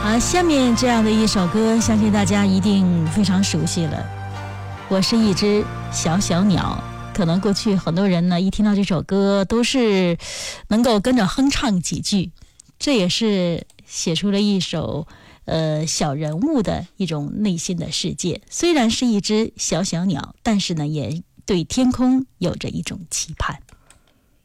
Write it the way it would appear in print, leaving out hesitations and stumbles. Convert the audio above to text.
下面这样的一首歌，相信大家一定非常熟悉了。我是一只小小鸟，可能过去很多人呢，一听到这首歌都是能够跟着哼唱几句，这也是写出了一首小人物的一种内心的世界。虽然是一只小小鸟，但是呢，也对天空有着一种期盼。